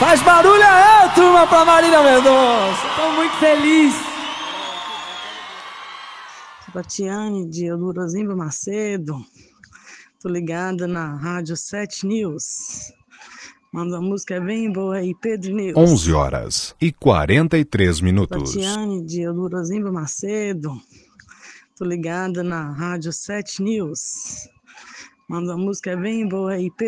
Faz barulho aí, turma, pra Marília Mendonça. Tô muito feliz. Tatiane de Eudorosimbo Macedo. Tô ligada na Rádio 7 News. Manda a música bem boa aí, Pedro News. 11h43. Tatiane de Eudorosimbo Macedo. Tô ligada na Rádio 7 News. Manda a música bem boa aí, Pedro.